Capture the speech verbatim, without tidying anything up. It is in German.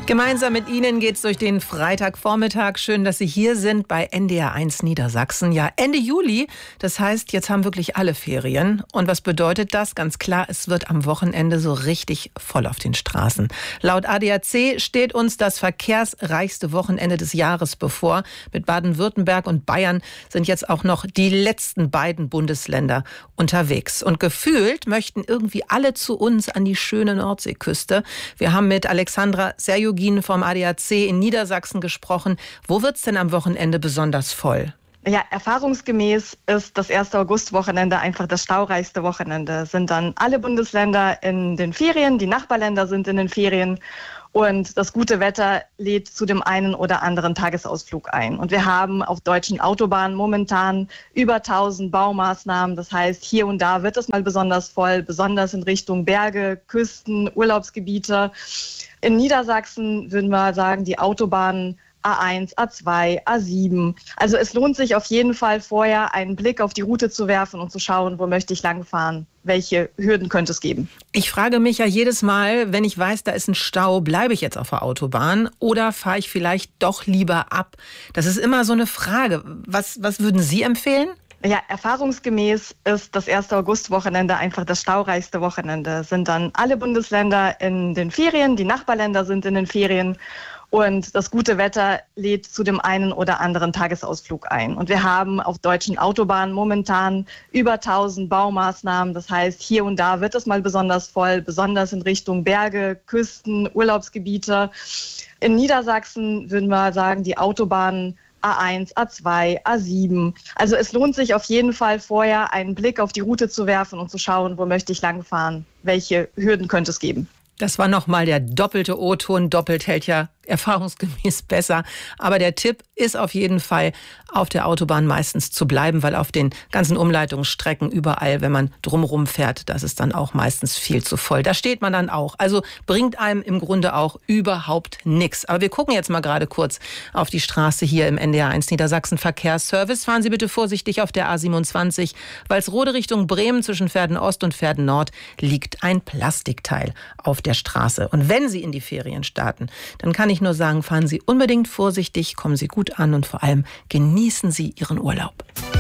Gemeinsam mit Ihnen geht's durch den Freitagvormittag. Schön, dass Sie hier sind bei N D R eins Niedersachsen. Ja, Ende Juli, das heißt, jetzt haben wirklich alle Ferien. Und was bedeutet das? Ganz klar, es wird am Wochenende so richtig voll auf den Straßen. Laut A D A C steht uns das verkehrsreichste Wochenende des Jahres bevor. Mit Baden-Württemberg und Bayern sind jetzt auch noch die letzten beiden Bundesländer unterwegs. Und gefühlt möchten irgendwie alle zu uns an die schöne Nordseeküste. Wir haben mit Alexandra Serjugin vom A D A C in Niedersachsen gesprochen. Wo wird's denn am Wochenende besonders voll? Ja, erfahrungsgemäß ist das erste Augustwochenende einfach das staureichste Wochenende. Es sind dann alle Bundesländer in den Ferien, die Nachbarländer sind in den Ferien und das gute Wetter lädt zu dem einen oder anderen Tagesausflug ein. Und wir haben auf deutschen Autobahnen momentan über tausend Baumaßnahmen. Das heißt, hier und da wird es mal besonders voll, besonders in Richtung Berge, Küsten, Urlaubsgebiete. In Niedersachsen würden wir sagen, die Autobahnen A eins, A zwei, A sieben. Also es lohnt sich auf jeden Fall vorher einen Blick auf die Route zu werfen und zu schauen, wo möchte ich langfahren, welche Hürden könnte es geben. Ich frage mich ja jedes Mal, wenn ich weiß, da ist ein Stau, bleibe ich jetzt auf der Autobahn oder fahre ich vielleicht doch lieber ab? Das ist immer so eine Frage. Was, was würden Sie empfehlen? Ja, erfahrungsgemäß ist das erste Augustwochenende einfach das staureichste Wochenende. Es sind dann alle Bundesländer in den Ferien, die Nachbarländer sind in den Ferien und das gute Wetter lädt zu dem einen oder anderen Tagesausflug ein. Und wir haben auf deutschen Autobahnen momentan über tausend Baumaßnahmen. Das heißt, hier und da wird es mal besonders voll, besonders in Richtung Berge, Küsten, Urlaubsgebiete. In Niedersachsen würden wir sagen, die Autobahnen A eins, A zwei, A sieben. Also es lohnt sich auf jeden Fall vorher einen Blick auf die Route zu werfen und zu schauen, wo möchte ich langfahren, welche Hürden könnte es geben. Das war nochmal der doppelte O-Ton. Doppelt hält ja erfahrungsgemäß besser. Aber der Tipp ist auf jeden Fall, auf der Autobahn meistens zu bleiben, weil auf den ganzen Umleitungsstrecken überall, wenn man drumherum fährt, das ist dann auch meistens viel zu voll. Da steht man dann auch. Also bringt einem im Grunde auch überhaupt nichts. Aber wir gucken jetzt mal gerade kurz auf die Straße hier im N D R eins Niedersachsen Verkehrsservice. Fahren Sie bitte vorsichtig auf der A siebenundzwanzig. Walsrode Richtung Bremen zwischen Verden Ost und Verden Nord liegt ein Plastikteil auf der Straße. Und wenn Sie in die Ferien starten, dann kann ich nur sagen, fahren Sie unbedingt vorsichtig, kommen Sie gut an und vor allem genießen Sie Ihren Urlaub.